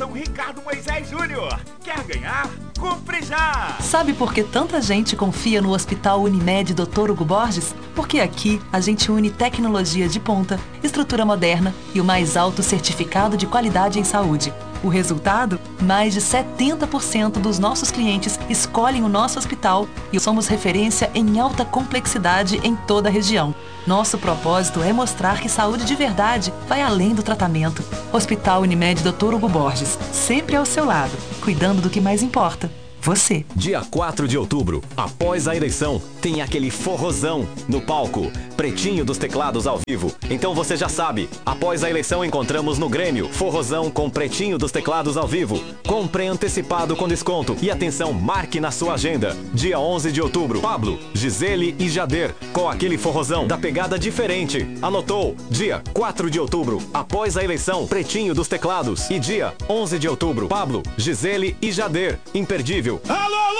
Fundação Ricardo Moisés Júnior. Quer ganhar? Compre já! Sabe por que tanta gente confia no Hospital Unimed Dr. Hugo Borges? Porque aqui a gente une tecnologia de ponta, estrutura moderna e o mais alto certificado de qualidade em saúde. O resultado? Mais de 70% dos nossos clientes escolhem o nosso hospital e somos referência em alta complexidade em toda a região. Nosso propósito é mostrar que saúde de verdade vai além do tratamento. Hospital Unimed Dr. Hugo Borges, sempre ao seu lado, cuidando do que mais importa. Você. Dia 4 de outubro, após a eleição, tem aquele forrozão no palco. Pretinho dos Teclados ao vivo. Então você já sabe, após a eleição encontramos no Grêmio, forrozão com Pretinho dos Teclados ao vivo. Compre antecipado com desconto. E atenção, marque na sua agenda. Dia 11 de outubro, Pablo, Gisele e Jader, com aquele forrozão da pegada diferente. Anotou? Dia 4 de outubro, após a eleição, Pretinho dos Teclados. E dia 11 de outubro, Pablo, Gisele e Jader. Imperdível. Alô, alô!